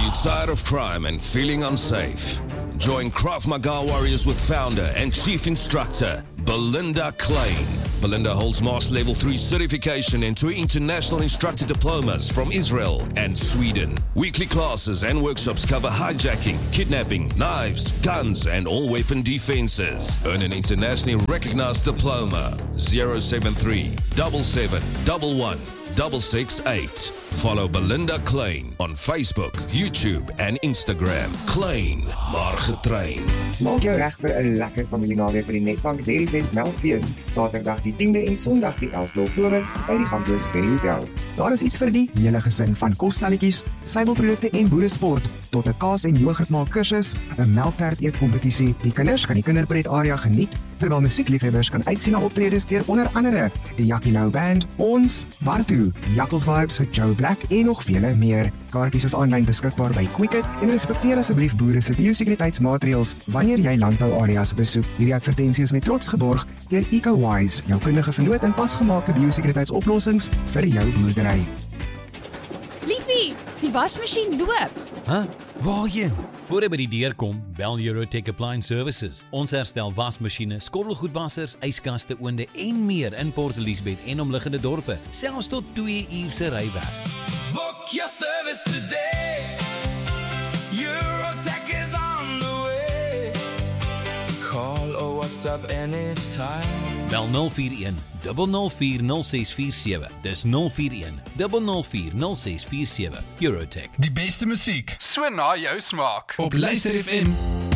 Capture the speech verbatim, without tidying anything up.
you tired of crime and feeling unsafe? Join Krav Maga Warriors with founder and chief instructor, Belinda Klein. Belinda holds Master Level three certification and two international instructor diplomas from Israel and Sweden. Weekly classes and workshops cover hijacking, kidnapping, knives, guns, and all weapon defenses. Earn an internationally recognized diploma. zero seven three, seven seven one one, six six eight. Follow Belinda Klein on Facebook, YouTube en Instagram. Klein, maar getrain. Maak jou reg vir 'n lekker familienaweek by die Netbank Dairyfest Melkfees, Saterdag die tiende en Sondag die elfde Oktober by die Gamboos Berry Hotel. Daar is iets vir die hele gesin, van kosstelletjies, suiwelprodukte en boeresport tot 'n kaas en yoghurt maak kursus, 'n melktert eet kompetisie. Die kinders kan die kinderpret area geniet, terwyl musiekliefhebbers kan uitsien na optredes deur onder andere die Jackie Nou Band, ons, Bartu, Jackals Vibes, Joe Black en nog vele meer. Kaartjies is aanlyn beskikbaar by Quicket en respekteer asseblief boere se biosekuriteitsmaatreëls wanneer jy landbouareas besoek. Hierdie advertensie is met trots geborg deur EcoWise, jou kundige vernoot in pasgemaakte biosekuriteitsoplossings vir jou boerdery. Liefie, die wasmasjien loop. Huh? Waarheen? Voor jy by die deur kom, bel Eurotech Appliance Services. Ons herstel wasmasjiene, skottelgoedwassers, yskaste, oonde en meer in Port Elizabeth en omliggende dorpe, selfs tot twee uur se rywerk. Book your service today. Eurotech is on the way. Call or WhatsApp anytime. Bel nul vier een, nul nul vier, nul ses vier sewe. Dis nul vier een, nul nul vier, nul ses vier sewe. Eurotech. Die beste musiek, so na jou smaak. Op Luister F M.